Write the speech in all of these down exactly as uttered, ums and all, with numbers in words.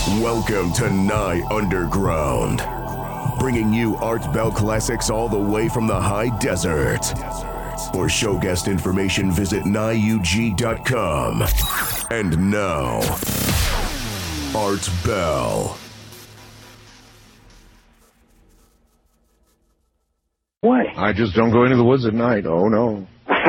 Welcome to Nye Underground, bringing you Art Bell classics all the way from the high desert. For show guest information, visit nye u g dot com. And now, Art Bell. Why? I just don't go into the woods at night. Oh, no.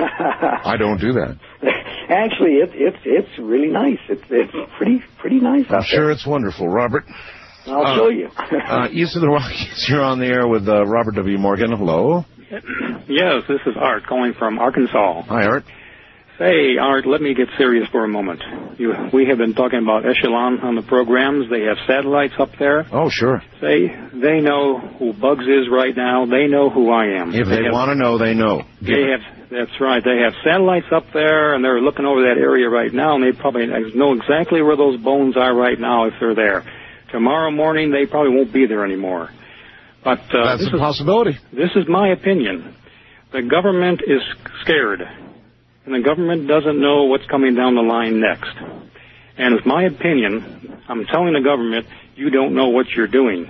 I don't do that. Actually, it, it's it's really nice. It's it's pretty pretty nice out I'm sure there. it's wonderful, Robert. I'll uh, show you. uh, East of the Rockies, you're on the air with uh, Robert W. Morgan. Hello. Yes, this is Art calling from Arkansas. Hi, Art. Say, Art, let me get serious for a moment. You, we have been talking about Echelon on the programs. They have satellites up there. Oh, sure. Say, they know who Bugs is right now. They know who I am. If they, they want to know, they know. Give they it. have. That's right. They have satellites up there, and they're looking over that area right now, and they probably know exactly where those bones are right now if they're there. Tomorrow morning, they probably won't be there anymore. But uh, That's this a is, possibility. This is my opinion. The government is scared, and the government doesn't know what's coming down the line next. And it's my opinion, I'm telling the government, you don't know what you're doing.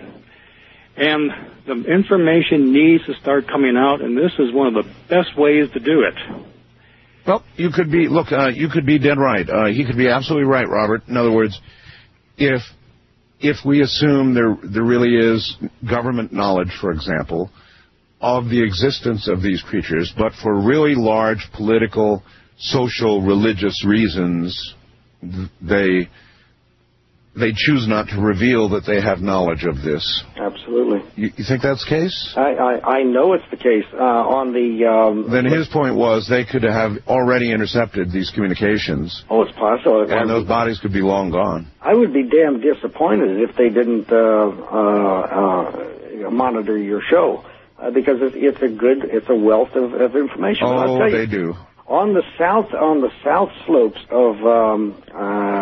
And the information needs to start coming out, and this is one of the best ways to do it. Well, you could be, look, uh, you could be dead right. Uh, he could be absolutely right, Robert. In other words, if if we assume there there really is government knowledge, for example, of the existence of these creatures, but for really large political, social, religious reasons, they they choose not to reveal that they have knowledge of this. Absolutely. You, you think that's the case? I, I, I know it's the case. Uh, on the um, then his point was they could have already intercepted these communications. Oh, it's possible. And those bodies could be long gone. I would be damn disappointed if they didn't uh, uh, uh, monitor your show, uh, because it's, it's a good, it's a wealth of, of information. Oh, I'll tell you, they do. On the south, on the south slopes of um, uh,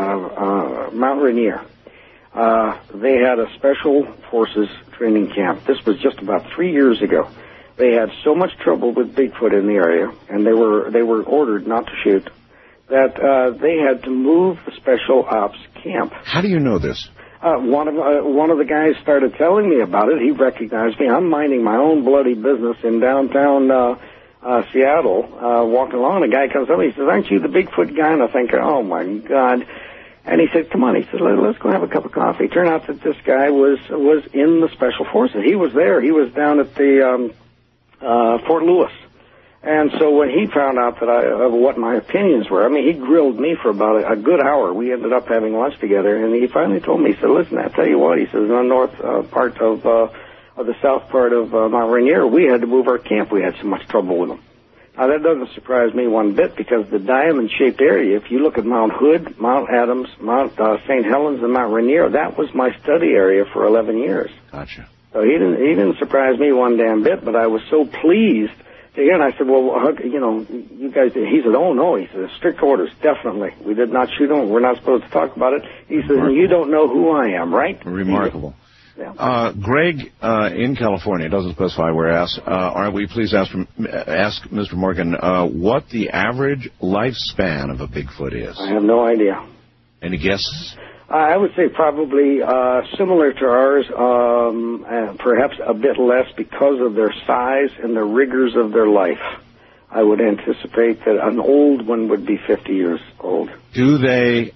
uh, Mount Rainier, uh, they had a special forces training camp. This was just about three years ago. They had so much trouble with Bigfoot in the area, and they were they were ordered not to shoot, that uh, they had to move the special ops camp. How do you know this? Uh, one of uh, one of the guys started telling me about it. He recognized me. I'm minding my own bloody business in downtown Uh, Uh, Seattle, uh, walking along, a guy comes up and he says, "Aren't you the Bigfoot guy?" And I think, oh my God. And he said, "Come on," he said, Let, let's go have a cup of coffee. Turned out that this guy was, was in the Special Forces. He was there. He was down at the, um, uh, Fort Lewis. And so when he found out that I, of what my opinions were, I mean, he grilled me for about a, a good hour. We ended up having lunch together, and he finally told me, he said, "Listen, I tell you what," he says, "in the north uh, part of, uh, of the south part of uh, Mount Rainier, we had to move our camp. We had so much trouble with them." Now, that doesn't surprise me one bit, because the diamond-shaped area, if you look at Mount Hood, Mount Adams, Mount uh, Saint Helens, and Mount Rainier, that was my study area for eleven years. Gotcha. So he didn't he didn't surprise me one damn bit, but I was so pleased to hear. And I said, "Well, how, you know, you guys," he said, "Oh, no." He said, "Strict orders, definitely. We did not shoot them. We're not supposed to talk about it." He said, "And you don't know who I am, right?" Remarkable. Yeah. Uh, Greg uh, in California, doesn't specify where asked. Uh, are we please ask from, ask Mister Morgan uh, what the average lifespan of a Bigfoot is? I have no idea. Any guesses? Uh, I would say probably uh, similar to ours, um, and perhaps a bit less because of their size and the rigors of their life. I would anticipate that an old one would be fifty years old. Do they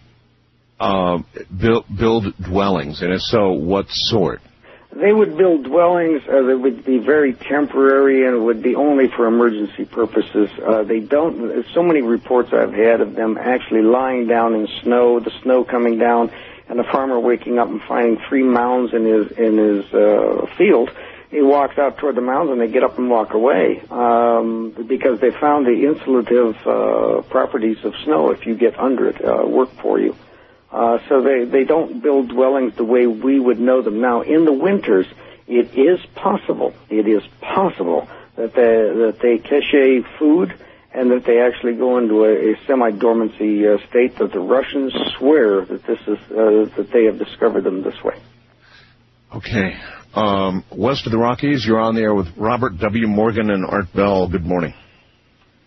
Uh, build, build dwellings, and if so, what sort? They would build dwellings uh, that would be very temporary and would be only for emergency purposes. Uh, they don't, so many reports I've had of them actually lying down in snow, the snow coming down, and the farmer waking up and finding three mounds in his, in his uh, field. He walks out toward the mounds and they get up and walk away, um, because they found the insulative uh, properties of snow, if you get under it, uh, work for you. Uh, so they, they don't build dwellings the way we would know them. Now, in the winters, it is possible, it is possible that they, that they cache food and that they actually go into a, a semi-dormancy uh, state, that the Russians swear that this is, uh, that they have discovered them this way. Okay. Um, west of the Rockies, you're on the air with Robert W. Morgan and Art Bell. Good morning.